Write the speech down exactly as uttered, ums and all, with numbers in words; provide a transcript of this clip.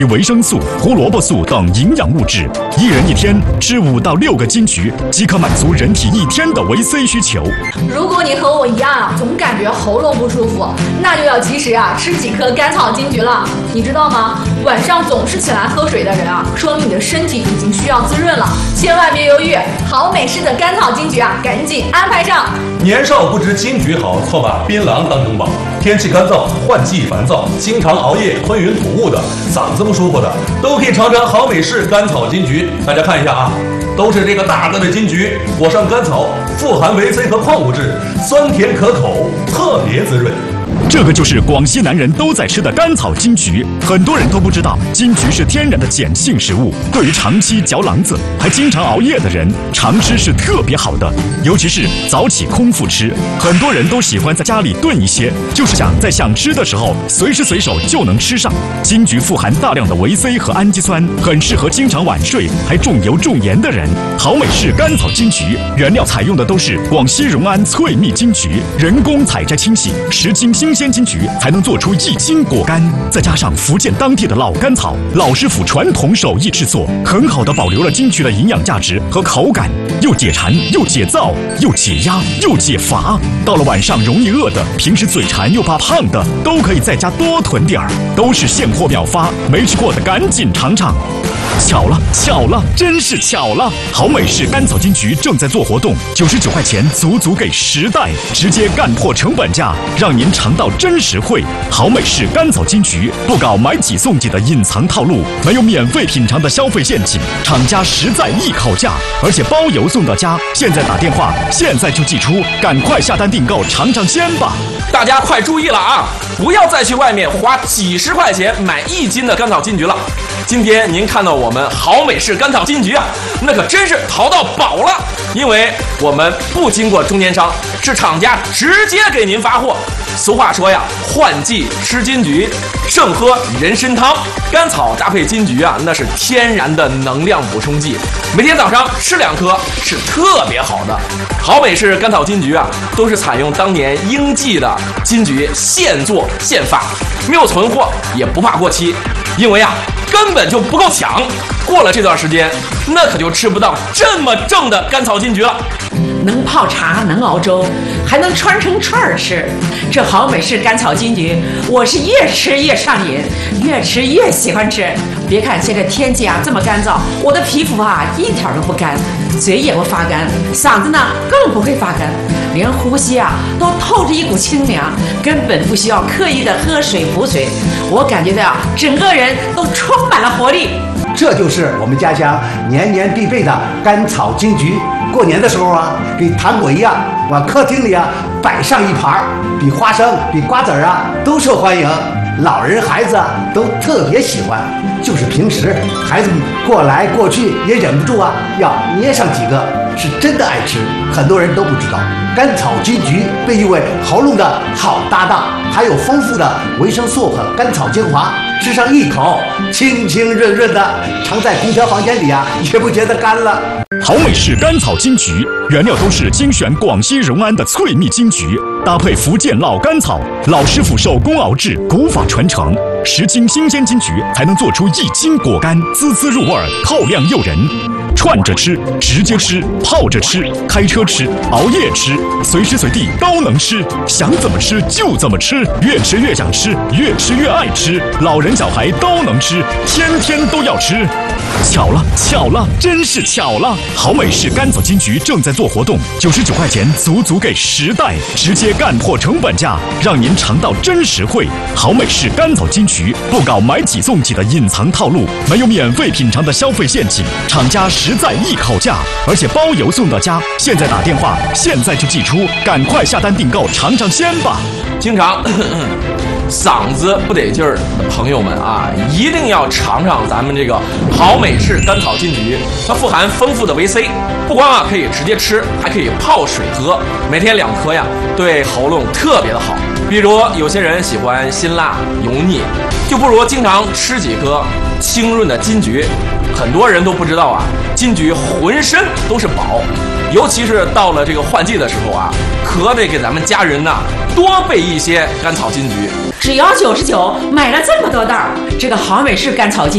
维生素、胡萝卜素等营养物质，一人一天吃五到六个金桔，即可满足人体一天的维 C 需求。 如果你和我一样啊，总感觉喉咙不舒服，那就要及时啊吃几颗甘草金桔了。你知道吗？晚上总是起来喝水的人啊，说明你的身体已经需要滋润了，千万别犹豫，好美式的甘草金桔啊，赶紧安排上。 年少不知金桔好，错把槟榔当珍宝。天气干燥、换季烦躁、经常熬夜、吞云吐雾的、嗓子不舒服的，都可以尝尝好美式甘草金桔。大家看一下啊，都是这个大个的金桔，裹上甘草，富含维 C 和矿物质，酸甜可口，特别滋润。 这个就是广西男人都在吃的甘草金桔。很多人都不知道，金桔是天然的碱性食物，对于长期嚼囊子还经常熬夜的人，常吃是特别好的。尤其是早起空腹吃，很多人都喜欢在家里炖一些，就是想在想吃的时候随时随手就能吃上。金桔富含大量的维 C 和氨基酸，很适合经常晚睡还重油重盐的人。好美式甘草金桔原料采用的都是广西融安翠蜜金桔，人工采摘清洗，十斤新鲜金桔才能做出一斤果干，再加上福建当地的老甘草，老师傅传统手艺制作，很好的保留了金桔的营养价值和口感，又解馋又解燥又解压又解乏。到了晚上容易饿的，平时嘴馋又怕胖的，都可以在家多囤点儿，都是现货秒发，没吃过的赶紧尝尝。巧了巧了，真是巧了！好美式甘草金桔正在做活动，九十九块钱足足给十袋，直接干破成本价，让您尝到真实惠。好美式甘草金桔不搞买几送几的隐藏套路，没有免费品尝的消费陷阱，厂家实在易考价，而且包邮送到家。现在打电话，现在就寄出，赶快下单订购尝尝鲜吧！ 大家快注意了啊！不要再去外面花几十块钱买一斤的甘草金桔了。今天您看到我们好美式甘草金桔啊，那可真是淘到宝了！因为我们不经过中间商，是厂家直接给您发货。俗话说呀，换季吃金桔，胜喝人参汤。甘草搭配金桔啊，那是天然的能量补充剂，每天早上吃两颗是特别好的。好美式甘草金桔啊，都是采用当年应季的金桔现做现发，没有存货，也不怕过期，因为啊根本就不够抢。过了这段时间，那可就吃不到这么正的甘草金桔了。 能泡茶，能熬粥，还能穿成串儿吃。这好美式甘草金桔，我是越吃越上瘾，越吃越喜欢吃。别看现在天气啊这么干燥，我的皮肤啊一点都不干，嘴也不发干，嗓子呢更不会发干，连呼吸啊都透着一股清凉，根本不需要刻意的喝水补水。我感觉到啊，整个人都充满了活力。 这就是我们家乡年年必备的甘草金桔。过年的时候啊，跟糖果一样，往客厅里啊摆上一盘，比花生、比瓜子儿啊都受欢迎，老人孩子啊都特别喜欢。就是平时孩子们过来过去也忍不住啊要捏上几个，是真的爱吃。很多人都不知道，甘草金桔被誉为喉咙的好搭档，含有丰富的维生素和甘草精华，吃上一口清清润润的，藏在空调房间里啊也不觉得干了。 好美式甘草金桔原料都是精选广西融安的翠蜜金桔，搭配福建老甘草，老师傅手工熬制，古法传承，十斤新鲜金桔才能做出一斤果干，滋滋入味，透亮诱人。串着吃，直接吃，泡着吃，开车吃，熬夜吃，随时随地都能吃，想怎么吃就怎么吃，越吃越想吃，越吃越爱吃，老人小孩都能吃，天天都要吃。巧了巧了，真是巧了！好美式甘草金桔正在做活动，九十九块钱足足给十袋，直接干破成本价，让您尝到真实惠。好美式甘草金桔不搞买几送几的隐藏套路，没有免费品尝的消费陷阱，厂家实在易考价，而且包邮送到家。现在打电话，现在就寄出，赶快下单订购尝尝鲜吧！ 经常咳咳嗓子不得劲儿的朋友们啊，一定要尝尝咱们这个好美式甘草金桔。它富含丰富的维 C， 不光啊可以直接吃，还可以泡水喝，每天两颗呀，对喉咙特别的好。比如有些人喜欢辛辣油腻，就不如经常吃几颗清润的金桔。很多人都不知道啊，金桔浑身都是宝。尤其是到了这个换季的时候啊，可得给咱们家人呐、啊、多备一些甘草金桔。 只要九十九，买了这么多袋，这个好美式甘草金